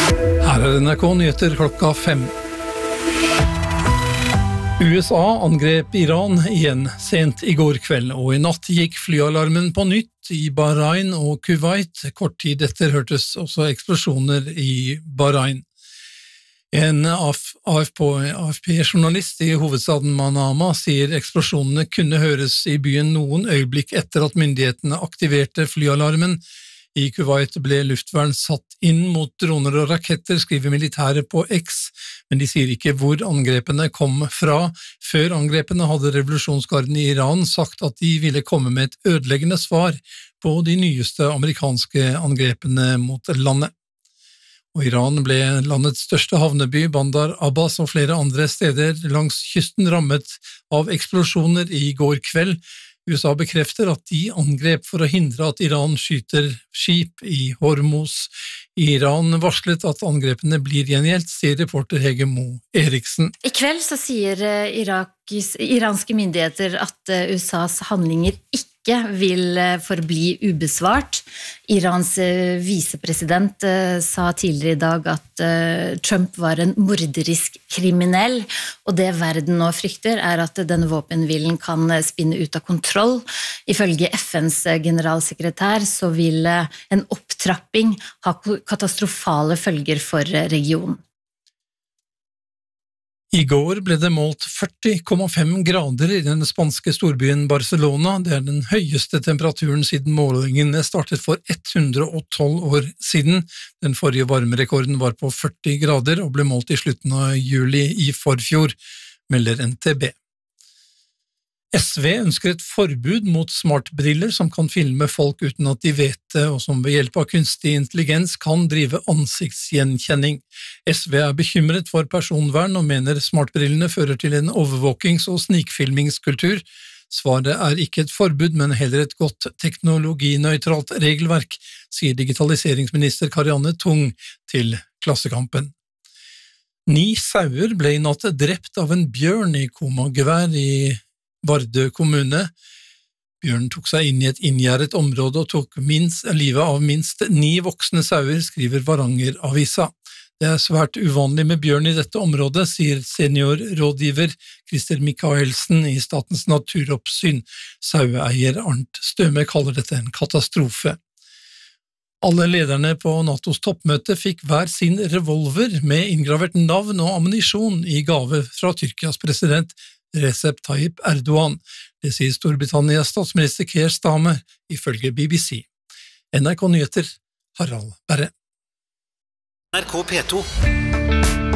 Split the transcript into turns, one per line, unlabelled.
Her NRK Nyheter klokka 5. USA angrep Iran igjen sent i går kveld, og i natt gikk flyalarmen på nytt i Bahrain og Kuwait. Kort tid etter hørtes også eksplosjoner i Bahrain. En AFP-journalist i hovedstaden Manama sier eksplosjonene kunne høres i byen noen øyeblikk etter at myndighetene aktiverte flyalarmen. I Kuwait ble luftvern satt inn mot droner og raketter, skriver militæret på X, men de sier ikke hvor angrepene kom fra. Før angrepene hadde revolusjonsgarden i Iran sagt at de ville komme med et ødeleggende svar på de nyeste amerikanske angrepene mot landet. Og Iran ble landets største havneby, Bandar Abbas og flere andre steder langs kysten rammet av eksplosjoner i går kveld. USA bekrefter at de angrep for å hindre at Iran skyter skip i Hormuz. Iran varslet at angrepene blir gjengjeldt, sier reporter Hege Mo Eriksen.
I kveld så sier iranske myndigheter at USAs handlinger ikke vil forbli ubesvart. Irans visepresident sa tidligere i dag at Trump var en morderisk kriminell, og det verden nå frykter er at denne våpenhvilen kan spinne ut av kontroll. Ifølge FNs generalsekretær så vil en opptrapping ha katastrofale følger for regionen.
I går ble det målt 40,5 grader i den spanske storbyen Barcelona. Det er den høyeste temperaturen siden målingene startet for 112 år siden. Den forrige varmerekorden var på 40 grader og ble målt i slutten av juli i forfjor, melder NTB. SV ønsker et forbud mot smartbriller som kan filme folk uten at de vet det, og som ved hjelp av kunstig intelligens kan drive ansiktsgjenkjenning. SV er bekymret for personvern og mener smartbrillene fører til en overvåkings- og snikfilmingskultur. Svaret er ikke et forbud, men heller et godt teknologinøytralt regelverk, sier digitaliseringsminister Karianne Tung til Klassekampen. 9 sauer ble i natt drept av en bjørn i Komagevær i Vardø kommune. Bjørnen tok seg inn i et inngjerdet område og tok livet av minst 9 voksne sauer, skriver Varanger-avisa. Det er svært uvanlig med bjørn i dette området, sier seniorrådgiver Christer Mikaelsen i Statens naturoppsyn. Saueeier Arnt Støme kaller dette en katastrofe. Alle lederne på NATOs toppmøte fikk hver sin revolver med inngravert navn og ammunisjon i gave fra Tyrkias president Recep Tayyip Erdogan. Det sier Storbritannias statsminister Keir Starmer, ifølge BBC. NRK Nyheter, Harald Berre.
NRK P2